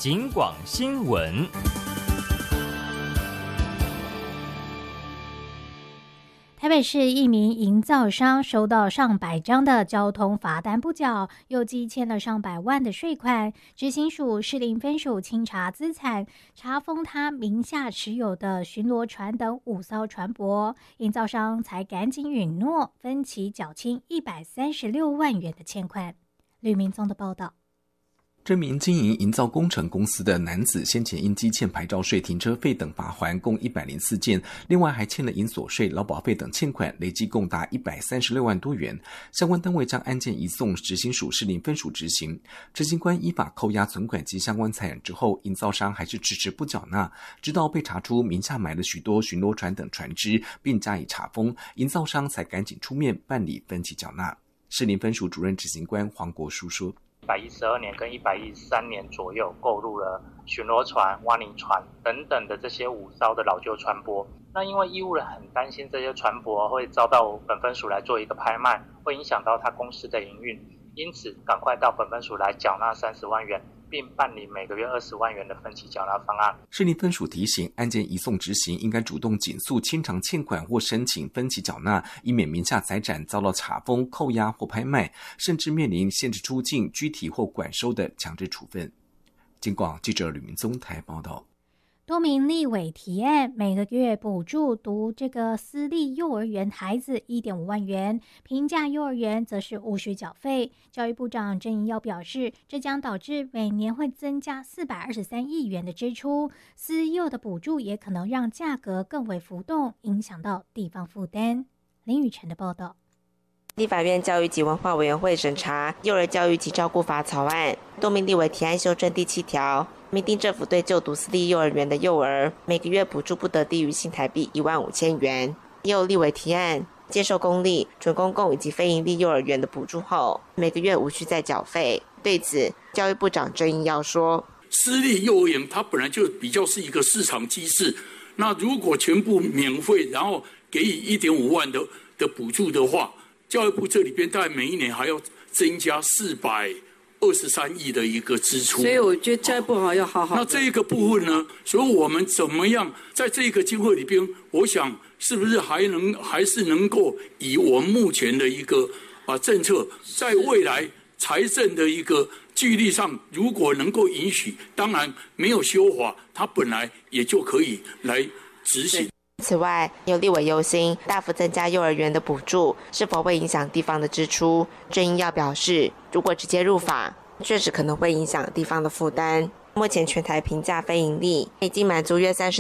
警广新闻。 台北市一名营造商收到上百张的交通罚单不缴，又积欠了上百万的税款。执行署士林分署清查资产，查封他名下持有的巡逻船等5艘船舶，营造商才赶紧允诺分期缴清136万元的欠款。吕明宗的报道。 这名经营营造工程公司的男子先前因积欠牌照税、停车费等罚锾共104件，另外还欠了营所税、劳保费等欠款，累计共达136万多元。相关单位将案件移送执行署士林分署执行。执行官依法扣押存款及相关财产之后，营造商还是迟迟不缴纳，直到被查出名下买了许多巡逻船等船只，并加以查封，营造商才赶紧出面办理分期缴纳。士林分署主任执行官黄国书说 ，112年跟113年左右购入了巡逻船、挖泥船等等的这些5艘的老旧船舶。那因为义务人很担心这些船舶会遭到本分署来做一个拍卖，会影响到他公司的营运，因此赶快到本分署来缴纳30万元，并办理每个月20万元的分期缴纳方案。 士林分署提醒，案件移送执行应该主动紧速清偿欠款或申请分期缴纳，以免名下财产遭到查封、扣押或拍卖，甚至面临限制出境、拘提或管收的强制处分。警广记者吕明宗台报道。 多名立委提案，每个月补助读这个私立幼儿园孩子1.5万元，平价幼儿园则是无需缴费。教育部长郑英耀表示，这将导致每年会增加423亿元的支出，私幼的补助也可能让价格更为浮动，影响到地方负担。林雨晨的报道。 立法院教育及文化委员会审查幼儿教育及照顾法草案，多名立委提案修正第7条，明定政府对就读私立幼儿园的幼儿每个月补助不得低于新台币15000元。也有立委提案接受公立、准公共以及非营利幼儿园的补助后，每个月无需再缴费。对此，教育部长郑英耀说， 私立幼儿园它本来就比较是一个市场机制，那如果全部免费，然后给予1.5万的补助的话，教育部这里边大概每一年还要增加423亿的一个支出， 所以我觉得教育部要好好。 那这一个部分呢，所以我们怎么样在这个经费里边，我想是不是还是能够以我们目前的一个政策，在未来财政的一个纪律上，如果能够允许，当然没有修法，它本来也就可以来执行。 此外，有立委忧心大幅增加幼儿园的补助是否会影响地方的支出。郑英耀表示，如果直接入法，确实可能会影响地方的负担。目前全台平价非营利已经满足约30